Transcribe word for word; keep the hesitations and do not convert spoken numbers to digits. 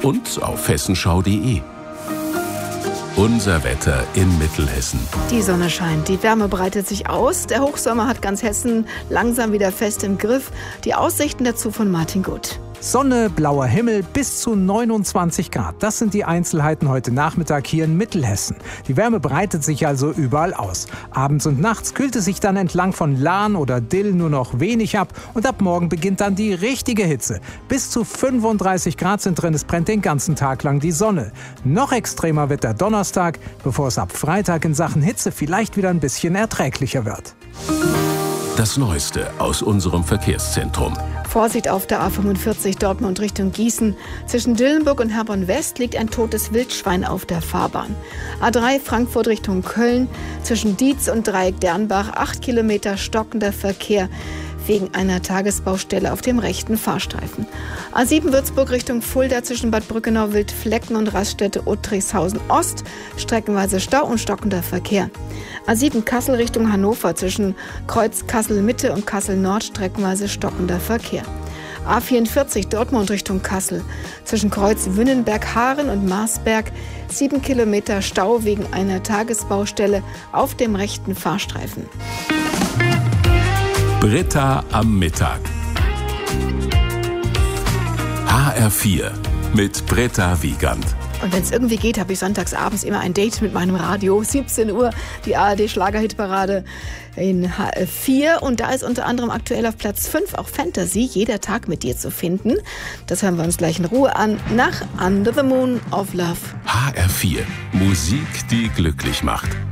und auf hessenschau punkt de. Unser Wetter in Mittelhessen. Die Sonne scheint, die Wärme breitet sich aus. Der Hochsommer hat ganz Hessen langsam wieder fest im Griff. Die Aussichten dazu von Martin Gutt. Sonne, blauer Himmel, bis zu neunundzwanzig Grad. Das sind die Einzelheiten heute Nachmittag hier in Mittelhessen. Die Wärme breitet sich also überall aus. Abends und nachts kühlt es sich dann entlang von Lahn oder Dill nur noch wenig ab und ab morgen beginnt dann die richtige Hitze. Bis zu fünfunddreißig Grad sind drin, es brennt den ganzen Tag lang die Sonne. Noch extremer wird der Donnerstag, bevor es ab Freitag in Sachen Hitze vielleicht wieder ein bisschen erträglicher wird. Das Neueste aus unserem Verkehrszentrum. Vorsicht auf der A fünfundvierzig Dortmund Richtung Gießen. Zwischen Dillenburg und Herborn-West liegt ein totes Wildschwein auf der Fahrbahn. A drei Frankfurt Richtung Köln. Zwischen Dietz und Dreieck Dernbach acht Kilometer stockender Verkehr wegen einer Tagesbaustelle auf dem rechten Fahrstreifen. A sieben Würzburg Richtung Fulda zwischen Bad Brückenau, Wildflecken und Raststätte Uttrichshausen Ost. Streckenweise Stau und stockender Verkehr. A sieben Kassel Richtung Hannover zwischen Kreuz Kassel Mitte und Kassel Nord streckenweise stockender Verkehr. A vierundvierzig Dortmund Richtung Kassel zwischen Kreuz Wünnenberg-Haaren und Marsberg sieben Kilometer Stau wegen einer Tagesbaustelle auf dem rechten Fahrstreifen. Britta am Mittag. H R vier mit Britta Wiegand. Und wenn es irgendwie geht, habe ich sonntagsabends immer ein Date mit meinem Radio. siebzehn Uhr, die A R D-Schlagerhitparade in H R vier. Und da ist unter anderem aktuell auf Platz fünf auch Fantasy, jeder Tag mit dir zu finden. Das hören wir uns gleich in Ruhe an, nach Under the Moon of Love. H R vier, Musik, die glücklich macht.